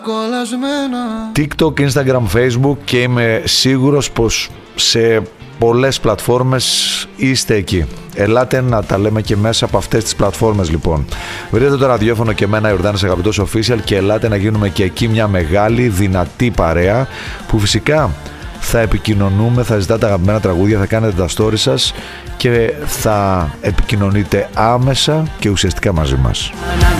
TikTok, Instagram, Facebook και είμαι σίγουρος πως σε πολλές πλατφόρμες είστε εκεί. Ελάτε να τα λέμε και μέσα από αυτές τις πλατφόρμες λοιπόν. Βρείτε το ραδιόφωνο και εμένα Ιορδάνης Αγαπητός Official και ελάτε να γίνουμε και εκεί μια μεγάλη δυνατή παρέα που φυσικά θα επικοινωνούμε, θα ζητάτε αγαπημένα τραγούδια, θα κάνετε τα stories σας και θα επικοινωνείτε άμεσα και ουσιαστικά μαζί μας.